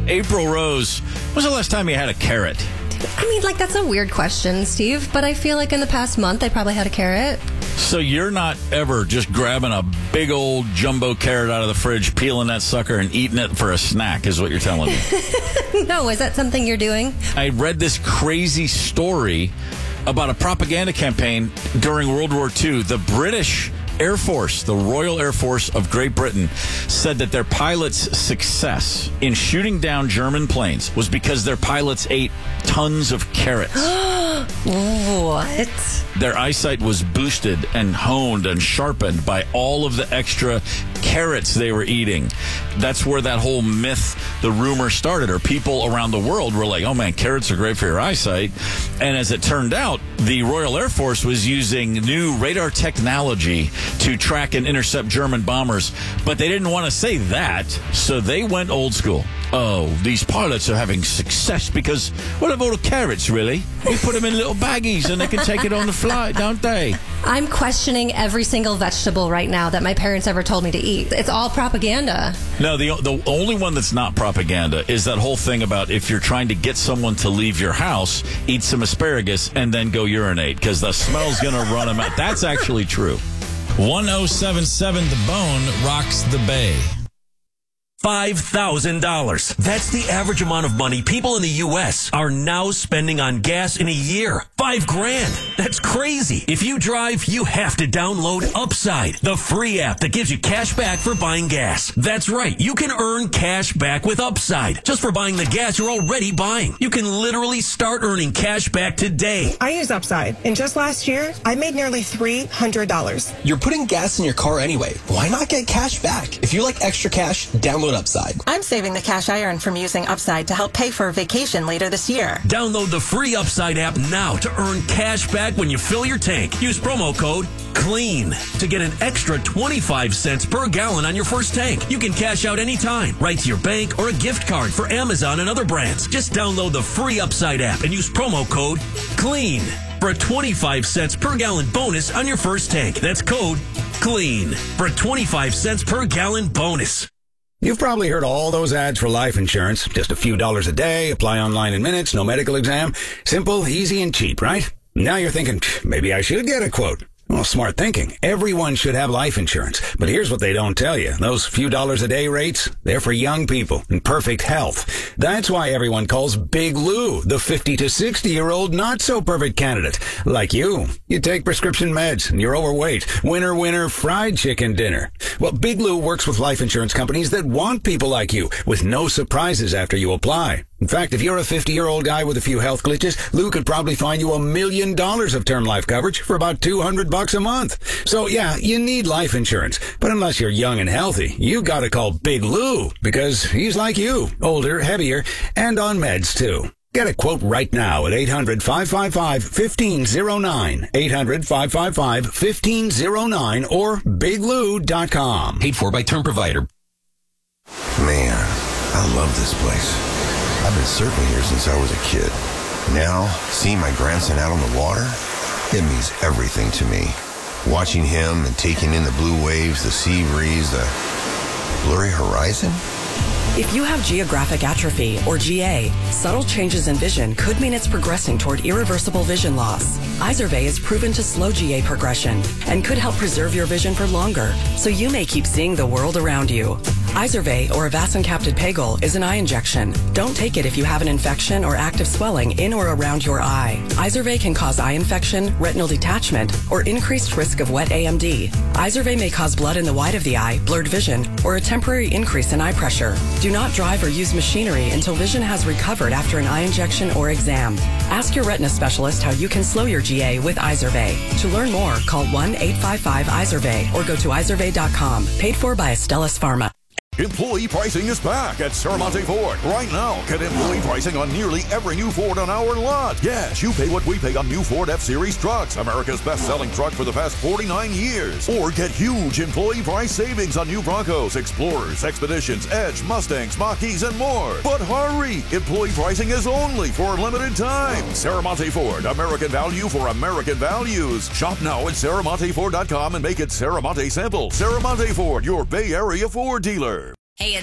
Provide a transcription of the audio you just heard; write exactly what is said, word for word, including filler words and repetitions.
April Rose, when was the last time you had a carrot? I mean, like, that's a weird question, Steve, but I feel like in the past month I probably had a carrot. So you're not ever just grabbing a big old jumbo carrot out of the fridge, peeling that sucker and eating it for a snack, is what you're telling me. No, is that something you're doing? I read this crazy story about a propaganda campaign during World War Two. The British Air Force, the Royal Air Force of Great Britain, said that their pilots' success in shooting down German planes was because their pilots ate tons of carrots. What? Their eyesight was boosted and honed and sharpened by all of the extra carrots they were eating. That's where that whole myth, the rumor started, or people around the world were like, oh man, carrots are great for your eyesight. And as it turned out, the Royal Air Force was using new radar technology to track and intercept German bombers. But they didn't want to say that, so they went old school. Oh, these pilots are having success because, what about the carrots, really? We put them in little baggies and they can take it on the flight, don't they? I'm questioning every single vegetable right now that my parents ever told me to eat. It's all propaganda. No, the the only one that's not propaganda is that whole thing about if you're trying to get someone to leave your house, eat some asparagus and then go urinate because the smell's going to run them out. That's actually true. one oh seven seven The Bone rocks the Bay. five thousand dollars. That's the average amount of money people in the U S are now spending on gas in a year. Five grand. That's crazy. If you drive, you have to download Upside, the free app that gives you cash back for buying gas. That's right. You can earn cash back with Upside just for buying the gas you're already buying. You can literally start earning cash back today. I use Upside, and just last year, I made nearly three hundred dollars. You're putting gas in your car anyway. Why not get cash back? If you like extra cash, download Upside. I'm saving the cash I earn from using Upside to help pay for a vacation later this year. Download the free Upside app now to earn cash back when you fill your tank. Use promo code CLEAN to get an extra twenty-five cents per gallon on your first tank. You can cash out anytime, right to your bank or a gift card for Amazon and other brands. Just download the free Upside app and use promo code CLEAN for a twenty-five cents per gallon bonus on your first tank. That's code CLEAN for a twenty-five cents per gallon bonus. You've probably heard all those ads for life insurance. Just a few dollars a day, apply online in minutes, no medical exam. Simple, easy, and cheap, right? Now you're thinking, maybe I should get a quote. Well, smart thinking. Everyone should have life insurance. But here's what they don't tell you. Those few dollars a day rates, they're for young people in perfect health. That's why everyone calls Big Lou the fifty to sixty-year-old not-so-perfect candidate. Like you. You take prescription meds and you're overweight. Winner, winner, fried chicken dinner. Well, Big Lou works with life insurance companies that want people like you with no surprises after you apply. In fact, if you're a fifty-year-old guy with a few health glitches, Lou could probably find you a million dollars of term life coverage for about two hundred bucks a month. So yeah, you need life insurance. But unless you're young and healthy, you gotta call Big Lou because he's like you, older, heavier, and on meds too. Get a quote right now at eight hundred, five five five, one five zero nine, eight hundred, five five five, one five zero nine or big lou dot com. Paid for by Term Provider. Man, I love this place. I've been surfing here since I was a kid. Now, seeing my grandson out on the water, it means everything to me. Watching him and taking in the blue waves, the sea breeze, the blurry horizon. If you have geographic atrophy, or G A, subtle changes in vision could mean it's progressing toward irreversible vision loss. Izervay is proven to slow G A progression and could help preserve your vision for longer, so you may keep seeing the world around you. Izervay, or avacincaptad pegol, is an eye injection. Don't take it if you have an infection or active swelling in or around your eye. Izervay can cause eye infection, retinal detachment, or increased risk of wet A M D. Izervay may cause blood in the white of the eye, blurred vision, or a temporary increase in eye pressure. Do not drive or use machinery until vision has recovered after an eye injection or exam. Ask your retina specialist how you can slow your G A with Izervay. To learn more, call one eight five five Izervay or go to izervay dot com. Paid for by Astellas Pharma. Employee pricing is back at Serramonte Ford. Right now, get employee pricing on nearly every new Ford on our lot. Yes, you pay what we pay on new Ford F-Series trucks, America's best-selling truck for the past forty-nine years. Or get huge employee price savings on new Broncos, Explorers, Expeditions, Edge, Mustangs, Mach-E's, and more. But hurry! Employee pricing is only for a limited time. Serramonte Ford, American value for American values. Shop now at Serramonte Ford dot com and make it Serramonte simple. Serramonte Ford, your Bay Area Ford dealer. Hey, it's